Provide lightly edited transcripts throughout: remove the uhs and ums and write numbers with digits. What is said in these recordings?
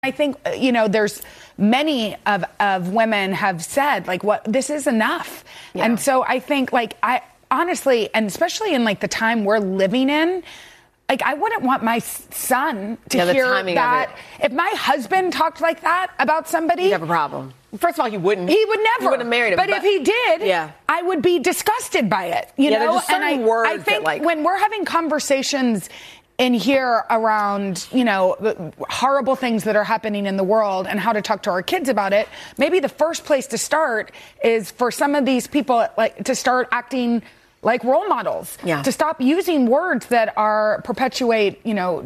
I think, there's many of women have said, like, what, this is enough. Yeah. And so I think, like, I honestly, and especially in, like, the time we're living in, like, I wouldn't want my son to hear that. If my husband talked like that about somebody, you'd have a problem. First of all, he wouldn't. He would never. He wouldn't have married him. But if he did, I would be disgusted by it. You know, there's just certain words I think that, when we're having conversations in here around, horrible things that are happening in the world and how to talk to our kids about it, maybe the first place to start is for some of these people, like, to start acting like role models, to stop using words that perpetuate,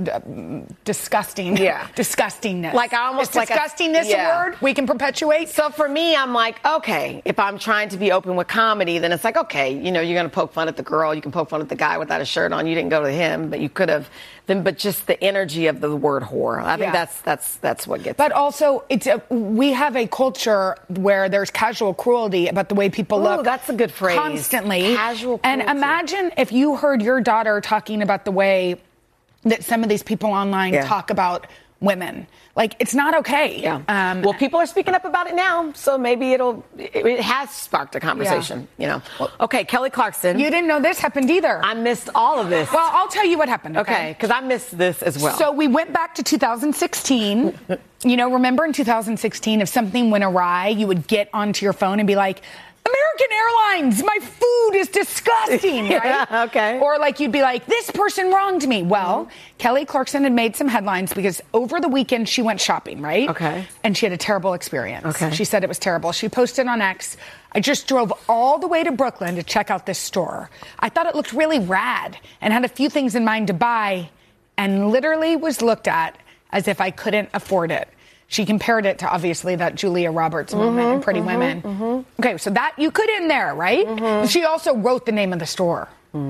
disgusting, disgustingness. Like I almost is disgustingness a word we can perpetuate? So for me, I'm like, okay, if I'm trying to be open with comedy, then it's like, okay, you're going to poke fun at the girl, you can poke fun at the guy without a shirt on. You didn't go to him, but you could have. But just the energy of the word whore, I think that's what gets. But also, we have a culture where there's casual cruelty about the way people look. That's a good phrase. Constantly. Casual cruelty. And imagine if you heard your daughter talking about the way that some of these people online talk about women. Like, it's not okay. Yeah. Well, people are speaking up about it now, so maybe it has sparked a conversation, Okay, Kelly Clarkson. You didn't know this happened either. I missed all of this. Well, I'll tell you what happened. Okay, because I missed this as well. So we went back to 2016. Remember in 2016, if something went awry, you would get onto your phone and be like, American Airlines, my food is disgusting, right? Yeah, okay. Or like you'd be like, this person wronged me. Well, Kelly Clarkson had made some headlines because over the weekend she went shopping, right? Okay. And she had a terrible experience. Okay. She said it was terrible. She posted on X, I just drove all the way to Brooklyn to check out this store. I thought it looked really rad and had a few things in mind to buy and literally was looked at as if I couldn't afford it. She compared it to, obviously, that Julia Roberts moment in Pretty Women. Okay, so that you could end there, right? She also wrote the name of the store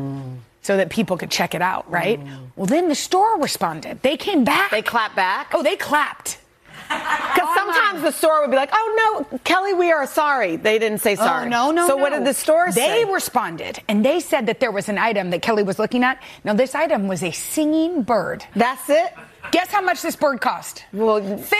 so that people could check it out, right? Well, then the store responded. They came back. They clapped back? Oh, they clapped. Because sometimes the store would be like, oh, no, Kelly, we are sorry. They didn't say sorry. Oh, no. So what did the store say? They responded, and they said that there was an item that Kelly was looking at. Now, this item was a singing bird. That's it? Guess how much this bird cost? Well,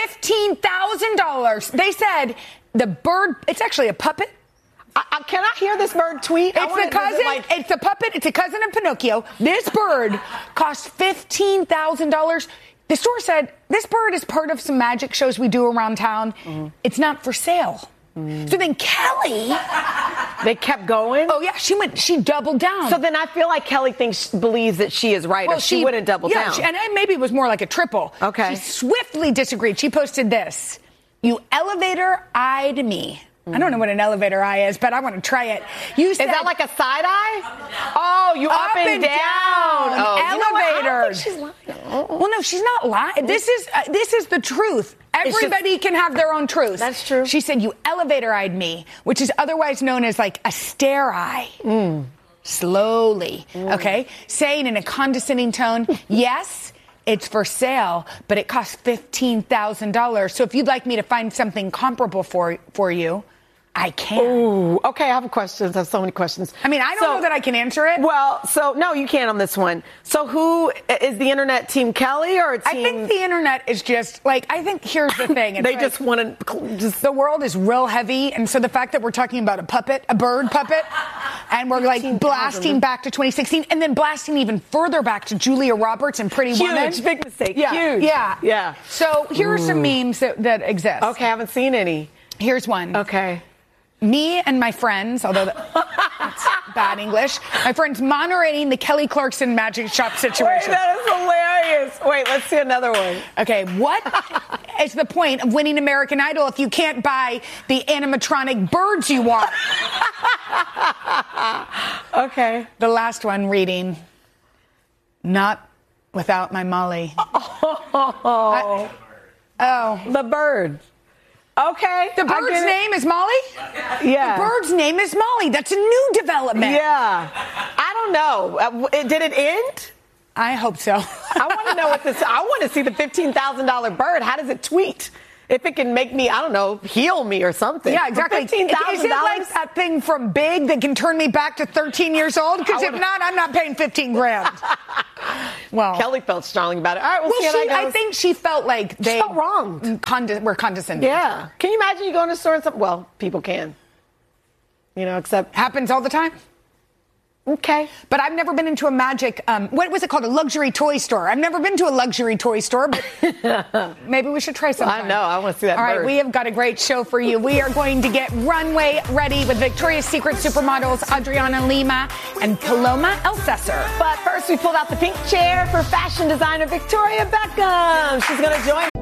$15,000. They said the bird, it's actually a puppet. Can I hear this bird tweet? It's a puppet. It's a cousin of Pinocchio. This bird cost $15,000. The store said, this bird is part of some magic shows we do around town. It's not for sale. So then Kelly... They kept going? Oh, yeah. She doubled down. So then I feel like Kelly believes that she is right, or she wouldn't double down. And maybe it was more like a triple. Okay. She swiftly disagreed. She posted this. You elevator-eyed me. I don't know what an elevator eye is, but I want to try it. Is that like a side eye? Oh, you up and down. Oh, elevators. You know what? I think she's lying. Well, no, she's not lying. This is the truth. Everybody can have their own truth. That's true. She said, you elevator-eyed me, which is otherwise known as like a stare eye. Slowly, okay? Saying in a condescending tone, yes, it's for sale, but it costs $15,000. So if you'd like me to find something comparable for you, I can. Ooh, okay, I have questions. I have so many questions. I mean, I don't know that I can answer it. Well, no, you can't on this one. So who is the internet, Team Kelly or Team... I think the internet is just, like, I think here's the thing. They just want to... The world is real heavy, and so the fact that we're talking about a bird puppet, and we're, like, blasting back to 2016, and then blasting even further back to Julia Roberts and Pretty Woman. Huge, big mistake. Yeah, huge. Yeah. So here are some memes that exist. Okay, I haven't seen any. Here's one. Okay. Me and my friends, although that's bad English, my friends moderating the Kelly Clarkson magic shop situation. Wait, that is hilarious. Wait, let's see another one. Okay, what is the point of winning American Idol if you can't buy the animatronic birds you want? Okay. The last one reading, not without my Molly. The bird. Okay. The bird's name is Molly? Yeah. The bird's name is Molly. That's a new development. Yeah. I don't know. Did it end? I hope so. I want to know I want to see the $15,000 bird. How does it tweet? If it can make me, I don't know, heal me or something. Yeah, exactly. For $15,000. Is it like that thing from Big that can turn me back to 13 years old? Because if not, I'm not paying 15 grand. Well, Kelly felt strongly about it. All right, we'll see how that goes. I think she felt like they felt wrong. Were condescending. Yeah. Can you imagine you going to the store and something? Well, people can. Except. Happens all the time. Okay. But I've never been into a magic, what was it called? A luxury toy store. I've never been to a luxury toy store, but maybe we should try sometime. I know. I want to see that All bird. right, we have got a great show for you. We are going to get runway ready with Victoria's Secret supermodels Adriana Lima and Paloma Elsesser. But first, we pulled out the pink chair for fashion designer Victoria Beckham. She's going to join